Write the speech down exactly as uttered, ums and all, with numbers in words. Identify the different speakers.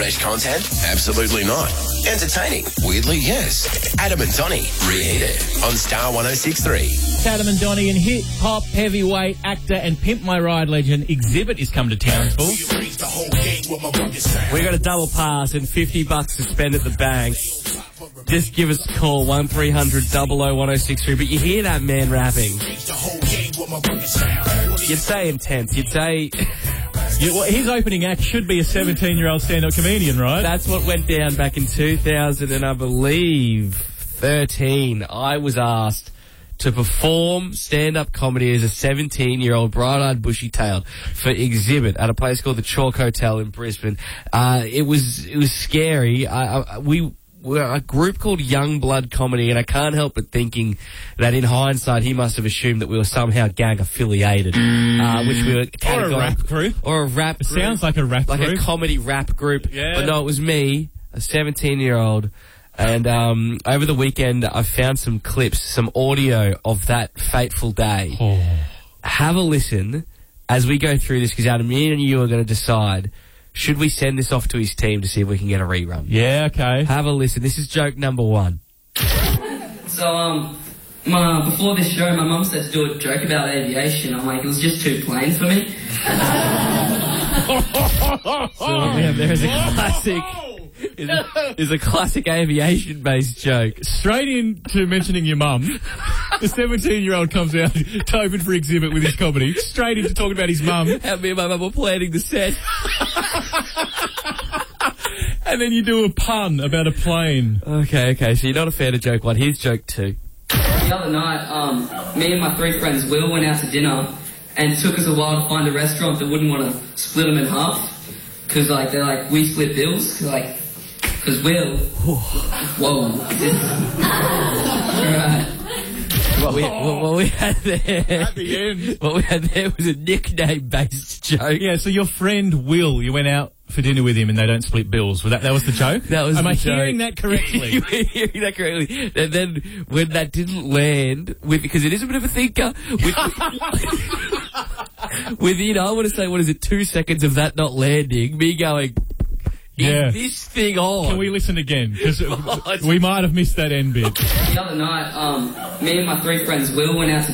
Speaker 1: Teenage content? Absolutely not. Entertaining? Weirdly, yes. Adam and Donnie, Reheated on Star one oh six point three.
Speaker 2: Adam and Donnie and hip-hop heavyweight actor and Pimp My Ride legend Exhibit is come to Townsville.
Speaker 3: We got a double pass and fifty bucks to spend at the bank. Just give us a call, one three hundred double oh one oh six three. But you hear that man rapping. You'd say intense. You'd say...
Speaker 2: Yeah, well, his opening act should be a seventeen-year-old stand-up comedian, right?
Speaker 3: That's what went down back in two thousand and I believe thirteen. I was asked to perform stand-up comedy as a seventeen-year-old, bright-eyed, bushy-tailed for Exhibit at a place called the Chalk Hotel in Brisbane. Uh, it was it was scary. I, I, we were a group called Young Blood Comedy, and I can't help but thinking that in hindsight he must have assumed that we were somehow gang-affiliated, uh, which we were
Speaker 2: Or a rap group.
Speaker 3: Or a rap
Speaker 2: It
Speaker 3: group.
Speaker 2: sounds like a rap
Speaker 3: like
Speaker 2: group.
Speaker 3: a comedy rap group.
Speaker 2: Yeah.
Speaker 3: But no, it was me, a seventeen-year-old. And um, over the weekend, I found some clips, some audio of that fateful day.
Speaker 2: Oh.
Speaker 3: Have a listen as we go through this, because Adam, me and you are going to decide, should we send this off to his team to see if we can get a rerun?
Speaker 2: Yeah, okay.
Speaker 3: Have a listen. This is joke number one.
Speaker 4: So, um, my, before this show, my mum said to do a joke about aviation. I'm like, it was just too plain for me.
Speaker 3: So yeah, there is a classic... Is a, is a classic aviation-based joke.
Speaker 2: Straight into mentioning your mum, the seventeen-year-old comes out to open for Exhibit with his comedy. Straight into talking about his mum.
Speaker 3: And me and my mum were planning the set.
Speaker 2: And then you do a pun about a plane.
Speaker 3: Okay, okay, so you're not a fan of joke one. Here's joke two.
Speaker 4: The other night, um, me and my three friends, Will, went out to dinner, and it took us a while to find a restaurant that wouldn't want to split them in half. Because, like, they're like, we split bills. Cause, like, because Will... Whoa. Right.
Speaker 3: What we, what, what we had there...
Speaker 2: At the end.
Speaker 3: What we had there was a nickname-based joke.
Speaker 2: Yeah, so your friend Will, you went out for dinner with him and they don't split bills. Was that, that was the joke?
Speaker 3: That was
Speaker 2: Am
Speaker 3: the
Speaker 2: I
Speaker 3: joke.
Speaker 2: hearing that correctly?
Speaker 3: You were hearing that correctly. And then when that didn't land, with because it is a bit of a thinker, with, within, I want to say, what is it, two seconds of that not landing, me going...
Speaker 2: Yeah.
Speaker 3: Is this thing on?
Speaker 2: Can we listen again? Because
Speaker 3: Oh,
Speaker 2: we might have missed that end bit.
Speaker 4: The other night, um, me and my three friends, Will, went out to